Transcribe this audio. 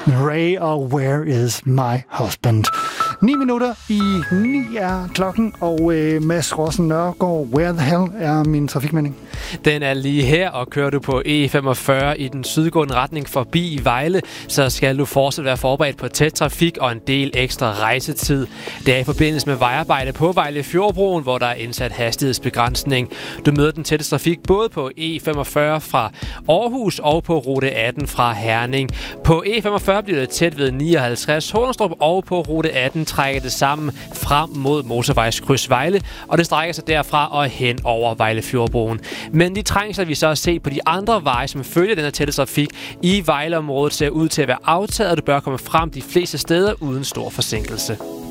Ray og Where is my husband? 9 minutter i 9 er klokken, og Mads Rossen Nørgaard, where the hell er min trafikmelding? Den er lige her, og kører du på E45 i den sydgående retning forbi Vejle, så skal du fortsat være forberedt på tæt trafik og en del ekstra rejsetid. Det er i forbindelse med vejarbejde på Vejle Fjordbroen, hvor der er indsat hastighedsbegrænsning. Du møder den tætte trafik både på E45 fra Aarhus og på rute 18 fra Herning. På E45 bliver det tæt ved 59 Hornstrup, og på rute 18 trækker det sammen frem mod motorvejskryds Vejle, og det strækker sig derfra og hen over Vejle Fjordbroen. Men de trængsler, vi så har set på de andre veje, som følger den her tætte trafik i Vejleområdet, ser ud til at være aftaget, og det bør komme frem de fleste steder uden stor forsinkelse.